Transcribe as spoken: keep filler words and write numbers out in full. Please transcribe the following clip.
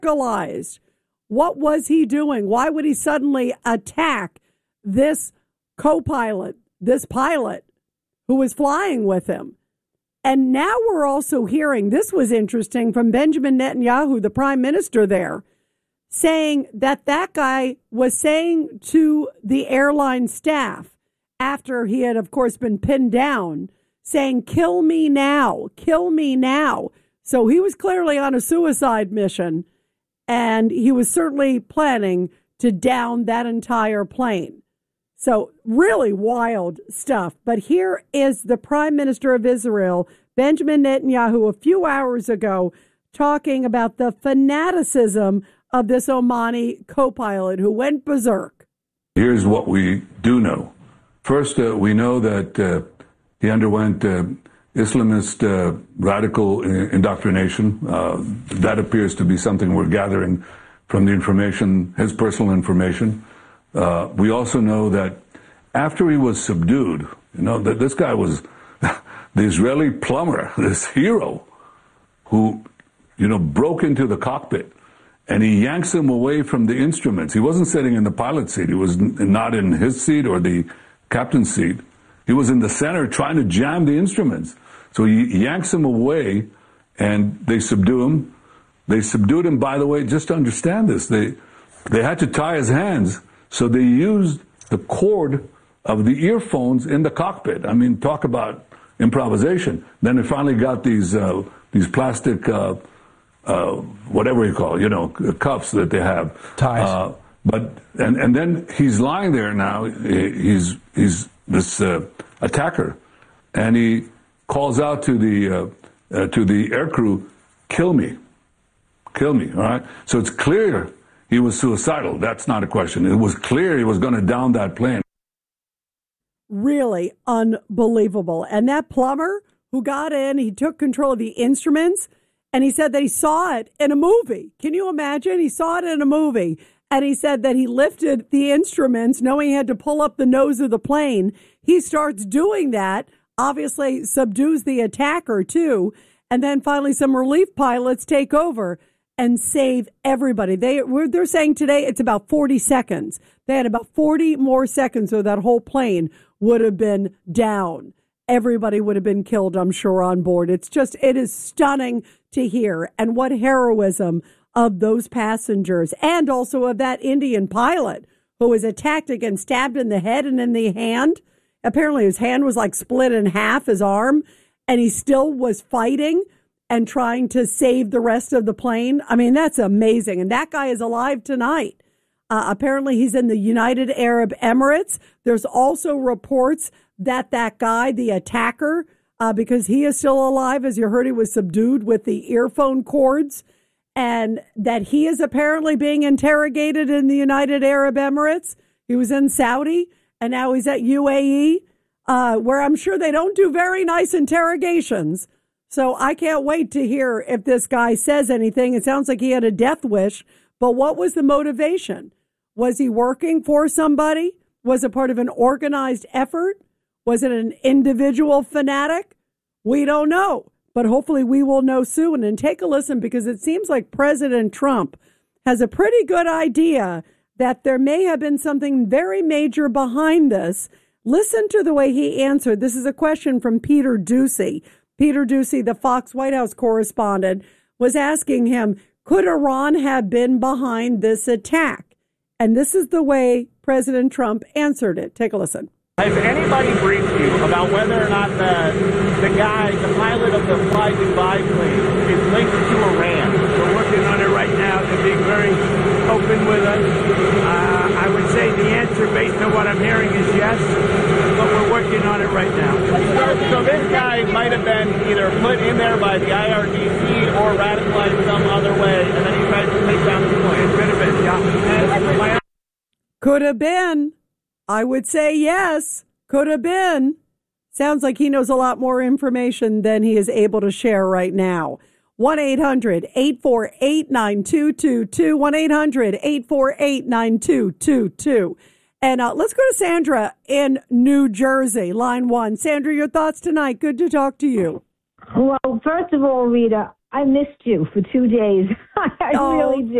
localized. What was he doing? Why would he suddenly attack this co-pilot, this pilot who was flying with him? And now we're also hearing, this was interesting, from Benjamin Netanyahu, the prime minister there, saying that that guy was saying to the airline staff after he had, of course, been pinned down, saying, kill me now, kill me now. So he was clearly on a suicide mission, and he was certainly planning to down that entire plane. So really wild stuff. But here is the prime minister of Israel, Benjamin Netanyahu, a few hours ago, talking about the fanaticism of this Omani co-pilot who went berserk. Here's what we do know. First, uh, we know that uh, he underwent uh, Islamist uh, radical indoctrination. Uh, that appears to be something we're gathering from the information, his personal information. Uh, we also know that after he was subdued, you know, that this guy was the Israeli plumber, this hero, who, you know, broke into the cockpit, and he yanks him away from the instruments. He wasn't sitting in the pilot's seat. He was not in his seat or the captain's seat. He was in the center trying to jam the instruments. So he yanks him away, and they subdue him. They subdued him, by the way, just to understand this. They, they had to tie his hands, so they used the cord of the earphones in the cockpit. I mean, talk about improvisation. Then they finally got these uh, these plastic, uh, uh, whatever you call it, you know, cuffs that they have. Ties. Uh, but and and then he's lying there now. He's he's this uh, attacker, and he calls out to the uh, uh, to the aircrew, "Kill me, kill me." All right. So it's clear he was suicidal. That's not a question. It was clear he was going to down that plane. Really unbelievable. And that plumber who got in, he took control of the instruments, and he said that he saw it in a movie. Can you imagine? He saw it in a movie, and he said that he lifted the instruments knowing he had to pull up the nose of the plane. He starts doing that, obviously subdues the attacker too, and then finally some relief pilots take over and save everybody. They were, they're saying today it's about forty seconds. They had about forty more seconds, so that whole plane would have been down. Everybody would have been killed, I'm sure, on board. It's just, it is stunning to hear. And what heroism of those passengers, and also of that Indian pilot who was attacked again, stabbed in the head and in the hand. Apparently his hand was like split in half, his arm, and he still was fighting and trying to save the rest of the plane. I mean, that's amazing. And that guy is alive tonight. Uh, apparently, he's in the United Arab Emirates. There's also reports that that guy, the attacker, uh, because he is still alive, as you heard, he was subdued with the earphone cords, and that he is apparently being interrogated in the United Arab Emirates. He was in Saudi, and now he's at U A E, uh, where I'm sure they don't do very nice interrogations. So I can't wait to hear if this guy says anything. It sounds like he had a death wish, but what was the motivation? Was he working for somebody? Was it part of an organized effort? Was it an individual fanatic? We don't know, but hopefully we will know soon. And take a listen, because it seems like President Trump has a pretty good idea that there may have been something very major behind this. Listen to the way he answered. This is a question from Peter Doocy. Peter Doocy, the Fox White House correspondent, was asking him, could Iran have been behind this attack? And this is the way President Trump answered it. Take a listen. Has anybody briefed you about whether or not the the guy, the pilot of the Fly Dubai plane, is linked to Iran? We're working on it right now. They're being very open with us. Uh, I would say the answer, based on what I'm hearing, is yes, but we're working on it right now. So, so this guy might have been either put in there by the I R G C or radicalized some other way, and then he tried to take down the plane. It could have been, yeah. Could have been. I would say yes. Could have been. Sounds like he knows a lot more information than he is able to share right now. one eight hundred eight four eight nine two two two. one eight hundred eight four eight nine two two two. And uh, let's go to Sandra in New Jersey, line one. Sandra, your thoughts tonight. Good to talk to you. Well, first of all, Rita, I missed you for two days. I Oh, really did.